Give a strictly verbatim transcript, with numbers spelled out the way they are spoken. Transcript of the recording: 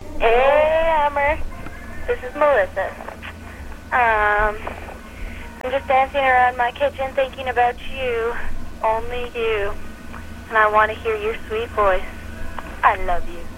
Hey, Hammer. This is Melissa. Um, I'm just dancing around my kitchen thinking about you. Only you. And I want to hear your sweet voice. I love you.